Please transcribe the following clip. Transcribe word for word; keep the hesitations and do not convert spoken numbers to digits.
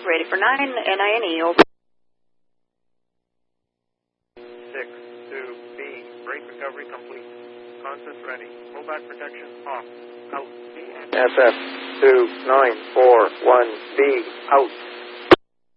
ready for nine, N I N E, over. six two B, brake recovery complete. Constant ready. Pullback protection off. Out. F F two nine four one B, out.